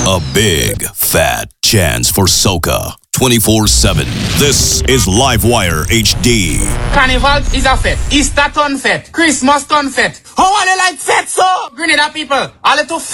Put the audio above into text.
A big, fat chance for soca. 24/7. This is Livewire HD. Carnival is a fete. Easter turn fete. Christmas turn fete. How are they like fete so? Grenada people, all the